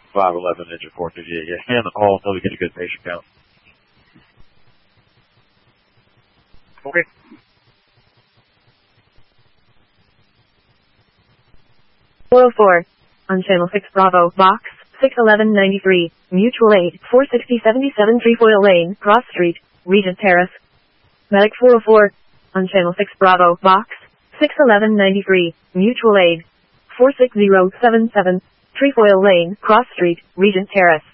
511 engine 458. Yeah, stay on the call until we get a good patient count. Okay. .404 on channel 6 Bravo, box 61193, mutual aid 46077 Trefoil Lane, Cross Street, Regent Terrace. Medic 404 on channel 6 Bravo, box 61193, mutual aid 46077 Trefoil Lane, Cross Street, Regent Terrace.